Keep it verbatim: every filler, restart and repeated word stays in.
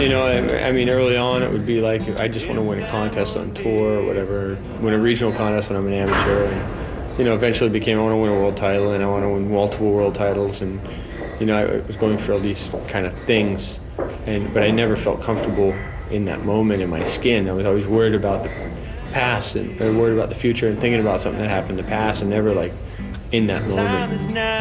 You know, I, I mean, early on it would be like, I just want to win a contest on tour or whatever, win a regional contest when I'm an amateur. And, you know, eventually it became, I want to win a world title and I want to win multiple world titles. And, you know, I was going for all these kind of things, and but I never felt comfortable in that moment in my skin. I was always worried about the past and or worried about the future and thinking about something that happened in the past and never like in that moment.